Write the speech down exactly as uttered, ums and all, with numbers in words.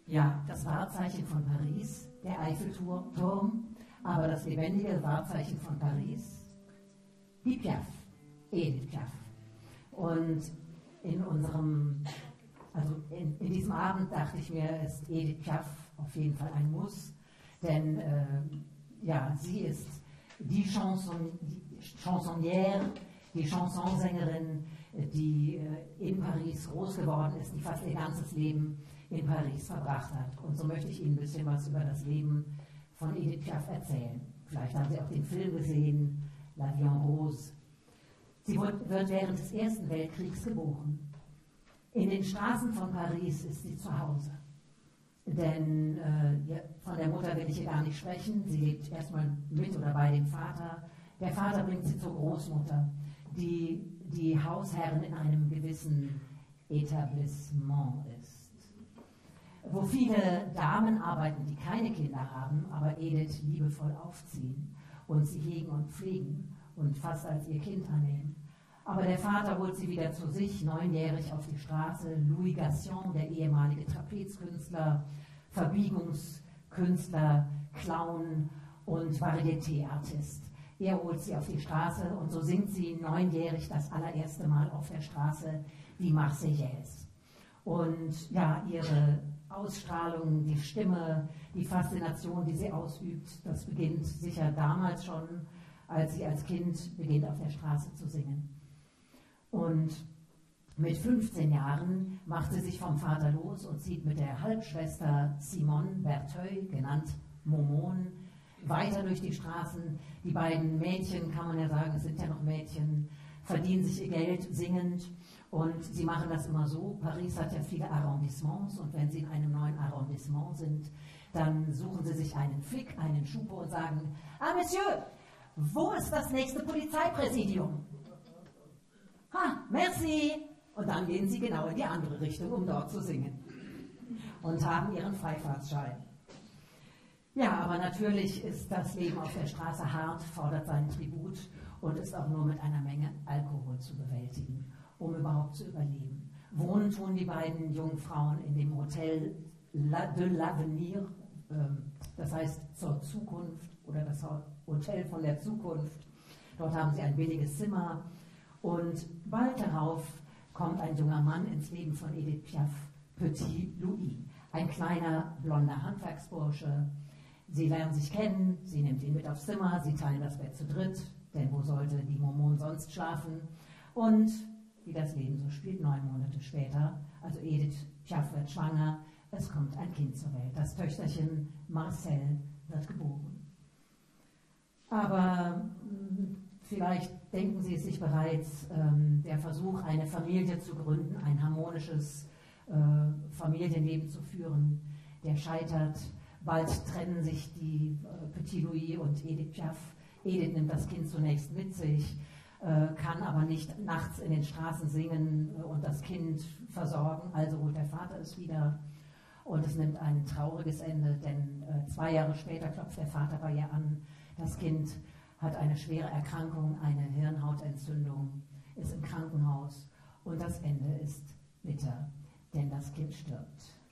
Ja, das Wahrzeichen von Paris, der Eiffelturm, aber das lebendige Wahrzeichen von Paris, die Piaf, Edith Piaf. Und in unserem, also in, in diesem Abend dachte ich mir, ist Edith Piaf auf jeden Fall ein Muss, denn äh, ja, sie ist die, Chanson, die Chansonnière, die Chansonsängerin, die äh, in Paris groß geworden ist, die fast ihr ganzes Leben in Paris verbracht hat. Und so möchte ich Ihnen ein bisschen was über das Leben von Edith Piaf erzählen. Vielleicht haben Sie auch den Film gesehen, La Vie en Rose. Sie wird während des Ersten Weltkriegs geboren. In den Straßen von Paris ist sie zu Hause. Denn äh, von der Mutter will ich hier gar nicht sprechen. Sie lebt erstmal mit oder bei dem Vater. Der Vater bringt sie zur Großmutter, die die Hausherrin in einem gewissen Etablissement ist, wo viele Damen arbeiten, die keine Kinder haben, aber Edith liebevoll aufziehen und sie hegen und pflegen und fast als ihr Kind annehmen. Aber der Vater holt sie wieder zu sich, neunjährig auf die Straße. Louis Gassion, der ehemalige Trapezkünstler, Verbiegungskünstler, Clown und Varieté-Artist. Er holt sie auf die Straße und so singt sie neunjährig das allererste Mal auf der Straße die Marseillaise. Und ja, ihre Ausstrahlung, die Stimme, die Faszination, die sie ausübt, das beginnt sicher damals schon, als sie als Kind beginnt auf der Straße zu singen. Und mit fünfzehn Jahren macht sie sich vom Vater los und zieht mit der Halbschwester Simone Bertheuil, genannt Momone, weiter durch die Straßen. Die beiden Mädchen, kann man ja sagen, es sind ja noch Mädchen, verdienen sich ihr Geld singend und sie machen das immer so. Paris hat ja viele Arrondissements und wenn sie in einem neuen Arrondissement sind, dann suchen sie sich einen Flick, einen Schupo und sagen: Ah, Monsieur, wo ist das nächste Polizeipräsidium? Ha, merci! Und dann gehen sie genau in die andere Richtung, um dort zu singen und haben ihren Freifahrtsschein. Ja, aber natürlich ist das Leben auf der Straße hart, fordert seinen Tribut und ist auch nur mit einer Menge Alkohol zu bewältigen, um überhaupt zu überleben. Wohnen tun die beiden jungen Frauen in dem Hotel de l'Avenir, das heißt zur Zukunft oder das Hotel von der Zukunft. Dort haben sie ein billiges Zimmer und bald darauf kommt ein junger Mann ins Leben von Edith Piaf, Petit Louis, ein kleiner blonder Handwerksbursche. Sie lernen sich kennen, sie nimmt ihn mit aufs Zimmer, sie teilen das Bett zu dritt, denn wo sollte die Momone sonst schlafen? Und wie das Leben so spielt, neun Monate später, also Edith Piaf wird schwanger, es kommt ein Kind zur Welt. Das Töchterchen Marcel wird geboren. Aber mh, vielleicht denken Sie es sich bereits, ähm, der Versuch, eine Familie zu gründen, ein harmonisches äh, Familienleben zu führen, der scheitert. Bald trennen sich die äh, Petit Louis und Edith Piaf. Edith nimmt das Kind zunächst mit sich, äh, kann aber nicht nachts in den Straßen singen äh, und das Kind versorgen, also holt der Vater es wieder. Und es nimmt ein trauriges Ende, denn äh, zwei Jahre später klopft der Vater bei ihr an. Das Kind hat eine schwere Erkrankung, eine Hirnhautentzündung, ist im Krankenhaus und das Ende ist bitter, denn das Kind stirbt.